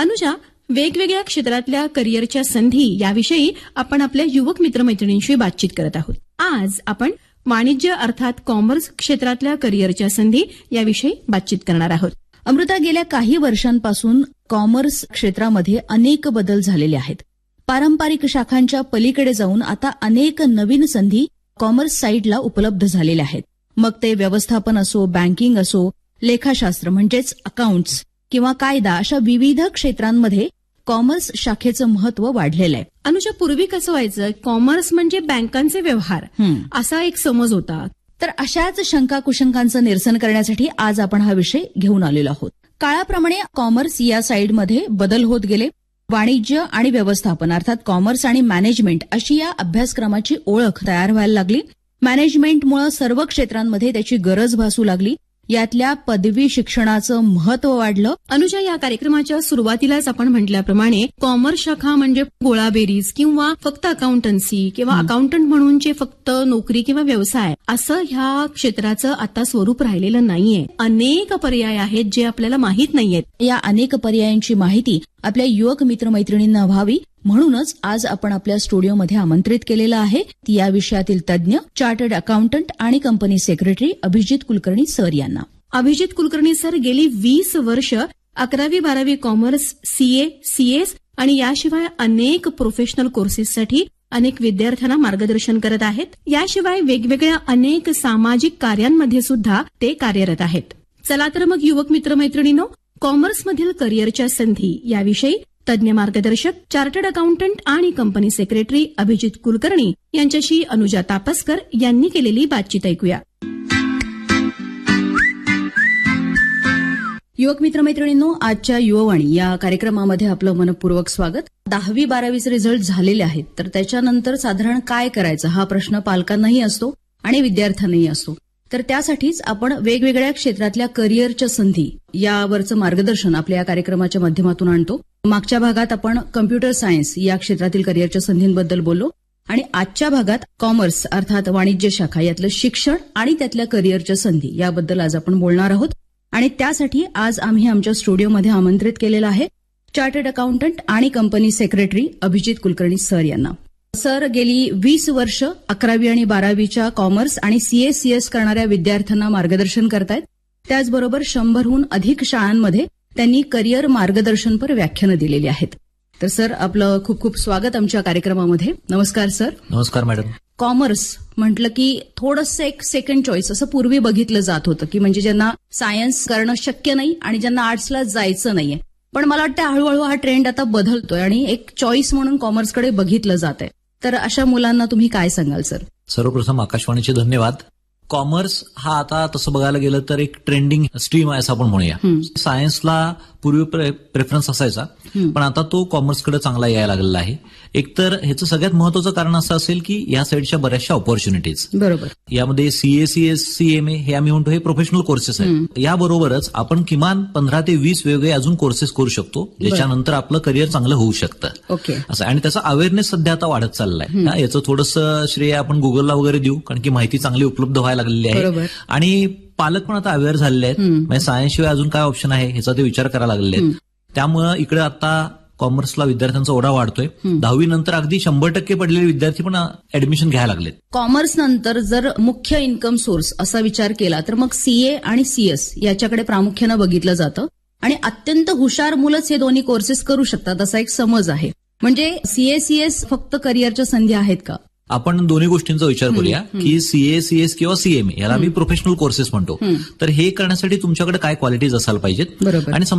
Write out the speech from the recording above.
अनुजा, वेगवेगळ्या क्षेत्रातल्या करिअरच्या संधी याविषयी आपण आपल्या युवक मित्रमैत्रिणींशी बातचीत करत आहोत. आज आपण वाणिज्य अर्थात कॉमर्स क्षेत्रातल्या करिअरच्या संधी याविषयी बातचीत करणार आहोत. अमृता, गेल्या काही वर्षांपासून कॉमर्स क्षेत्रामध्ये अनेक बदल झालेले आहेत. पारंपरिक शाखांच्या पलीकडे जाऊन आता अनेक नवीन संधी कॉमर्स साईडला उपलब्ध झालेल्या आहेत. मग ते व्यवस्थापन असो, बँकिंग असो, लेखाशास्त्र म्हणजेच अकाउंट्स किंवा कायदा, अशा विविध क्षेत्रांमध्ये कॉमर्स शाखेचं महत्व वाढलेलं आहे. अनुजा, पूर्वी कसं व्हायचं, कॉमर्स म्हणजे बँकांचे व्यवहार असा एक समज होता. तर अशाच शंका कुशंकांचं निरसन करण्यासाठी आज आपण हा विषय घेऊन आलेलो आहोत. काळाप्रमाणे कॉमर्स या साईडमध्ये बदल होत गेले. वाणिज्य आणि व्यवस्थापन अर्थात कॉमर्स आणि मॅनेजमेंट अशी या अभ्यासक्रमाची ओळख तयार व्हायला लागली. मॅनेजमेंटमुळे सर्व क्षेत्रांमध्ये त्याची गरज भासू लागली. यातल्या पदवी शिक्षणाचं महत्व वाढलं. अनुजा, या कार्यक्रमाच्या सुरुवातीलाच आपण म्हटल्याप्रमाणे कॉमर्स शाखा म्हणजे गोळाबेरीज किंवा फक्त अकाउंटन्सी किंवा अकाउंटंट म्हणूनचे फक्त नोकरी किंवा व्यवसाय असं ह्या क्षेत्राचं आता स्वरूप राहिलेलं नाहीये. अनेक पर्याय आहेत जे आपल्याला माहीत नाहीयेत. या अनेक पर्यायांची माहिती आपल्या युवक मित्रमैत्रिणींना व्हावी म्हणूनच आज आपण आपल्या स्टुडिओमध्ये आमंत्रित केलेलं आहे या विषयातील तज्ज्ञ, चार्टर्ड अकाउंटंट आणि company secretary Abhijit Kulkarni sir यांना. अभिजित कुलकर्णी सर गेली 20 वर्ष 11वी-12वी कॉमर्स, सीए, सीएस आणि याशिवाय अनेक प्रोफेशनल कोर्सेससाठी अनेक विद्यार्थ्यांना मार्गदर्शन करत आहेत. याशिवाय वेगवेगळ्या अनेक सामाजिक कार्यांमध्ये सुद्धा ते कार्यरत आहेत. चला तर मग युवक मित्रमैत्रिणींनो, कॉमर्समधील करिअरच्या संधी याविषयी तज्ज्ञ मार्गदर्शक, चार्टर्ड अकाउंटंट आणि कंपनी सेक्रेटरी अभिजित कुलकर्णी यांच्याशी अनुजा तापसकर यांनी केलेली बातचीत ऐकूया. युवक मित्रमैत्रिणींनो, आजच्या युववाणी या कार्यक्रमामध्ये आपलं मनपूर्वक स्वागत. 10वी-12वीचे रिझल्ट झालेले आहेत, तर त्याच्यानंतर साधारण काय करायचं हा प्रश्न पालकांनाही असतो आणि विद्यार्थ्यांनाही असतो. तर त्यासाठीच आपण वेगवेगळ्या क्षेत्रातल्या करिअरच्या संधी यावरचं मार्गदर्शन आपल्या या कार्यक्रमाच्या माध्यमातून आणतो. मागच्या भागात आपण कम्प्युटर सायन्स या क्षेत्रातील करिअरच्या संधींबद्दल बोललो आणि आजच्या भागात कॉमर्स अर्थात वाणिज्य शाखा यातलं शिक्षण आणि त्यातल्या करिअरच्या संधी याबद्दल आज आपण बोलणार आहोत. आणि त्यासाठी आज आम्ही आमच्या स्टुडिओमध्ये आमंत्रित केलेलं आहे चार्टर्ड अकाउंटंट आणि company secretary Abhijit Kulkarni sir यांना. सर गेली 20 वर्ष 11वी आणि 12वीच्या कॉमर्स आणि सीएस करणाऱ्या विद्यार्थ्यांना मार्गदर्शन करतायत. त्याचबरोबर 100हून अधिक शाळांमध्ये त्यांनी करिअर मार्गदर्शनपर व्याख्यानं दिलेली आहेत. तर सर, आपलं खूप खूप स्वागत आमच्या कार्यक्रमामध्ये. नमस्कार सर. नमस्कार मॅडम. कॉमर्स म्हटलं की थोडंसं एक सेकंड चॉईस असं पूर्वी बघितलं जात होतं की म्हणजे ज्यांना सायन्स करणं शक्य नाही आणि ज्यांना आर्ट्सला जायचं नाहीये. पण मला वाटतं हळूहळू हा ट्रेंड आता बदलतोय आणि एक चॉईस म्हणून कॉमर्सकडे बघितलं जात आहे. तर अशा मुलांना तुम्ही काय सांगाल सर? सर्वप्रथम आकाशवाणीचे धन्यवाद. कॉमर्स हा आता तसं बघायला गेलं तर एक ट्रेंडिंग स्ट्रीम आहे असं आपण म्हणूया. सायन्सला पूर्वी प्रेफरन्स असायचा, पण आता तो कॉमर्सकडे चांगला यायला लागलेला आहे. एकतर ह्याचं सगळ्यात महत्वाचं कारण असं असेल की या साईडच्या बऱ्याचशा ऑपॉर्च्युनिटीज. बरोबर. यामध्ये सीए, सीएस, सीएमए हे आम्ही म्हणतो हे प्रोफेशनल कोर्सेस आहेत. याबरोबरच आपण किमान 15 ते 20 वेगळे अजून कोर्सेस करू शकतो, ज्याच्यानंतर आपलं करिअर चांगलं होऊ शकतं. ओके. असं आणि त्याचा अवेअरनेस सध्या आता वाढत चाललाय. याचं थोडंसं श्रेय आपण गुगलला वगैरे देऊ, कारण की माहिती चांगली उपलब्ध व्हायला लागलेली आहे आणि पालक पण आता अवेअर झालेले आहेत. म्हणजे सायन्सशिवाय अजून काय ऑप्शन आहे ह्याचा ते विचार करायला लागलेले आहेत. त्यामुळे इकडे आता कॉमर्सला विद्यार्थ्यांचा ओढा वाढतोय. 10वी नंतर अगदी 100% पडलेले विद्यार्थी पण ऍडमिशन घ्यायला लागलेत. कॉमर्स नंतर जर मुख्य इन्कम सोर्स असा विचार केला तर मग सीए आणि सीएस याच्याकडे प्रामुख्यानं बघितलं जातं आणि अत्यंत हुशार मुलंच हे दोन्ही कोर्सेस करू शकतात असा एक समज आहे. म्हणजे सीए, सीएस फक्त करिअरच्या संधी आहेत का? आपण दोन्ही गोष्टींचा विचार करूया की सीए, सीएस किंवा सीएमए याला मी प्रोफेशनल कोर्सेस म्हणतो. तर हे करण्यासाठी तुमच्याकडे काय क्वालिटीज असायला पाहिजेत. बरोबर. आणि